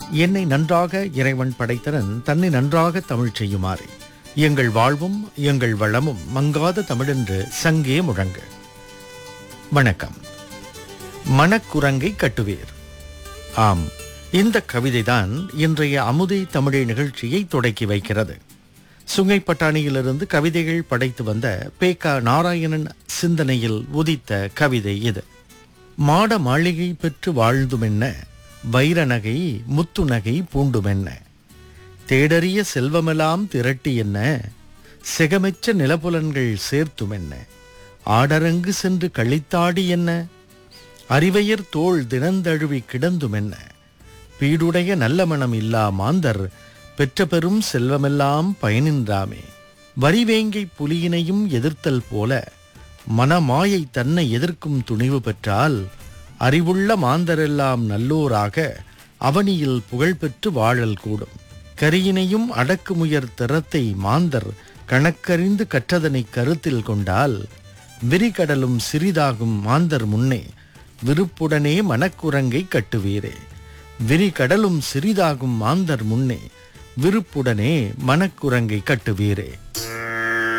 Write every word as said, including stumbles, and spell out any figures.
என்னை நன்றாக இறைவன் படைத்தனன் தன்னை நன்றாக தமிழ் செய்யுமாறு எங்கள் வாழ்வும் எங்கள் வளமும் மங்காத தமிழென்று சங்கே முழங்கு. வணக்கம். மனக்குரங்கை கட்டுவீர். ஆம், இந்த கவிதைதான் இன்றைய அமுதை தமிழை நிகழ்ச்சியை தொடக்கி வைக்கிறது. சுங்கைப்பட்டாணியிலிருந்து கவிதைகள் படைத்து வந்த பே க நாராயணன் சிந்தனையில் உதித்த கவிதை இது. மாட மாளிகை பெற்று வாழ்ந்துமென்ன, வைர நகை முத்து நகை பூண்டுமென்ன, தேடறிய செல்வமெல்லாம் திரட்டி என்ன, செகமெச்ச நிலப்புலன்கள் சேர்த்துமென்ன, ஆடரங்கு சென்று கழித்தாடி என்ன, அறிவையர் தோள் தினந்தழுவி கிடந்துமென்ன, பீடுடைய நல்ல மனம் இல்லா மாந்தர் பெற்ற பெரும் செல்வமெல்லாம் பயனின்றாமே, வரிவேங்கை புலியினையும் எதிர்த்தல் போல மனமாயை தன்னை எதிர்க்கும் துணிவு பெற்றால் அறிவுள்ள மாந்தரெல்லாம் நல்லோராக அவனியில் புகழ்பெற்று வாழல் கூடும். கரியினையும் அடக்குமுயர் திறத்தை மாந்தர் கணக்கறிந்து கற்றதனை கருத்தில் கொண்டால் விரிகடலும் சிறிதாகும் மாந்தர் முன்னே விருப்புடனே மனக்குரங்கை கட்டுவீரே. விரிகடலும் சிறிதாகும் மாந்தர் முன்னே விருப்புடனே மனக்குரங்கை கட்டுவீரே.